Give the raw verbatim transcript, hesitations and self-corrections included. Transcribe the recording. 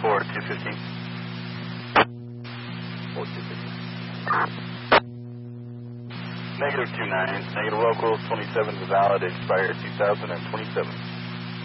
four two fifteen. four two fifteen. Negative two nine. Negative local twenty-seven is valid, expired two thousand twenty-seven.